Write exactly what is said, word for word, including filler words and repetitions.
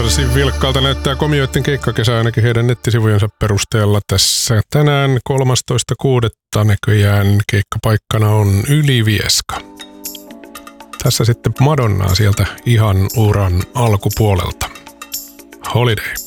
Varsin vilkkaalta näyttää Komioiden keikkakesä ainakin heidän nettisivujensa perusteella tässä. Tänään kolmastoista kuudetta näköjään keikkapaikkana on Ylivieska. Tässä sitten Madonnaa sieltä ihan uran alkupuolelta. Holiday.